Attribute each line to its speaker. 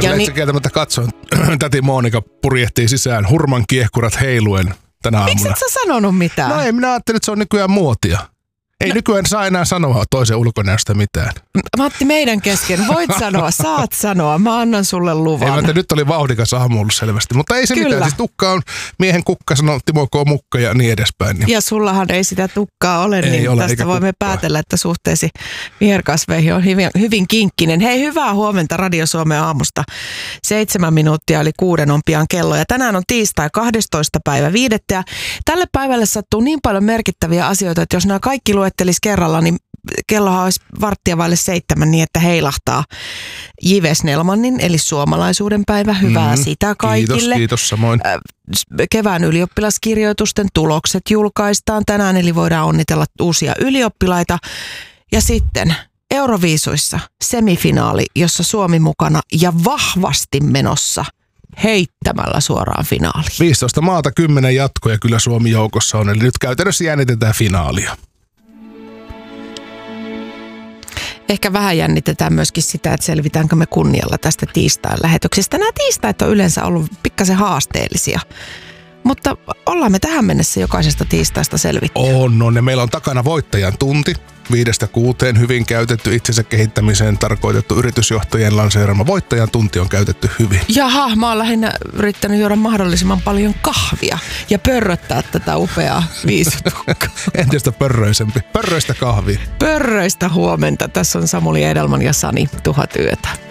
Speaker 1: itse kieltämättä katsoin, täti Monika purjehtii sisään hurman kiehkurat heiluen tänä aamuna.
Speaker 2: Miksi et sä sanonut mitään?
Speaker 1: No ei, minä ajattelin, että se on nykyään muotia. Ei nykyään saa enää sanoa toisen ulkonäöstä mitään.
Speaker 2: Matti, meidän kesken. Voit sanoa, saat sanoa. Mä annan sulle luvan.
Speaker 1: Ei, nyt oli vauhdikas aamu ollut selvästi, mutta ei se
Speaker 2: Kyllä.
Speaker 1: mitään. Siis tukka on miehen kukka, sanoo Timo K. Mukka ja niin edespäin. Niin.
Speaker 2: Ja sullahan ei sitä tukkaa ole,
Speaker 1: Ei
Speaker 2: niin
Speaker 1: ole,
Speaker 2: tästä
Speaker 1: eikä
Speaker 2: voimme
Speaker 1: kukkaa.
Speaker 2: päätellä, että suhteesi viherkasveihin on hyvin kinkkinen. Hei, hyvää huomenta Radio Suomen aamusta. 7 minuuttia yli 6 on pian kello. Ja tänään on tiistai 12.5. Ja tälle päivälle sattuu niin paljon merkittäviä asioita, että jos nämä kaikki luettelisi kerralla, niin kellohan olisi 6:45 niin, että heilahtaa J.V. Snellmanin, eli suomalaisuuden päivä. Hyvää sitä kaikille.
Speaker 1: Kiitos samoin.
Speaker 2: Kevään ylioppilaskirjoitusten tulokset julkaistaan tänään, eli voidaan onnitella uusia ylioppilaita. Ja sitten Euroviisuissa semifinaali, jossa Suomi mukana ja vahvasti menossa heittämällä suoraan finaaliin.
Speaker 1: 15 maata, 10 jatkoja kyllä Suomi joukossa on, eli nyt käytännössä jännitetään finaalia.
Speaker 2: Ehkä vähän jännitetään myöskin sitä, että selvitäänkö me kunnialla tästä tiistain lähetyksestä. Nämä tiistait on yleensä ollut pikkasen haasteellisia, mutta ollaan me tähän mennessä jokaisesta tiistaista selvitty.
Speaker 1: On, ja meillä on takana voittajan tunti. 5-6 hyvin käytetty itsensä kehittämiseen tarkoitettu yritysjohtajien lanseerama voittajan tunti on käytetty hyvin.
Speaker 2: Jaha, mä oon lähinnä yrittänyt juoda mahdollisimman paljon kahvia ja pörröttää tätä upeaa viisutukkaa.
Speaker 1: Entistä pörröisempi. Pörröistä kahvia.
Speaker 2: Pörröistä huomenta. Tässä on Samuli Edelman ja Sani 1000 yötä.